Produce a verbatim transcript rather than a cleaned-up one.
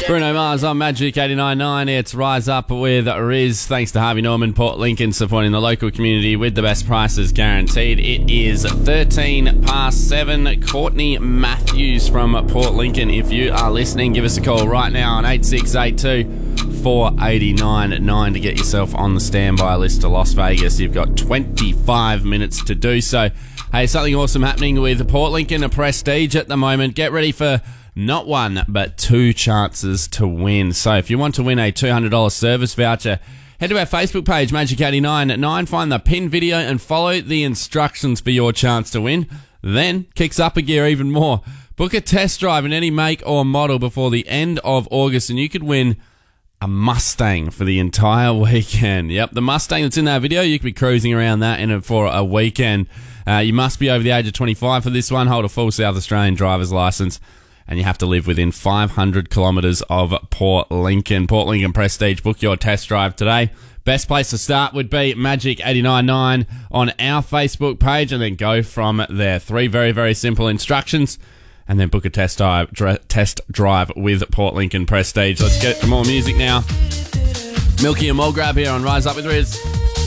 Bruno Mars on Magic eighty-nine point nine. It's Rise Up with Riz. Thanks to Harvey Norman, Port Lincoln, supporting the local community with the best prices guaranteed. It is thirteen past seven. Courtney Matthews from Port Lincoln. If you are listening, give us a call right now on eight six eight two, four eight nine nine to get yourself on the standby list to Las Vegas. You've got twenty-five minutes to do so. Hey, something awesome happening with Port Lincoln, a Prestige at the moment. Get ready for not one, but two chances to win. So if you want to win a two hundred dollars service voucher, head to our Facebook page, Magic eighty-nine point nine, find the pinned video and follow the instructions for your chance to win. Then kicks up a gear even more. Book a test drive in any make or model before the end of August and you could win a Mustang for the entire weekend. Yep, the Mustang that's in that video, you could be cruising around that in it for a weekend. Uh, you must be over the age of twenty-five for this one, hold a full South Australian driver's license, and you have to live within five hundred kilometres of Port Lincoln. Port Lincoln Prestige, book your test drive today. Best place to start would be Magic eighty-nine point nine on our Facebook page, and then go from there. Three very, very simple instructions, and then book a test drive, dr- test drive with Port Lincoln Prestige. Let's get to more music now. Milky and Mulgrab here on Rise Up with Riz.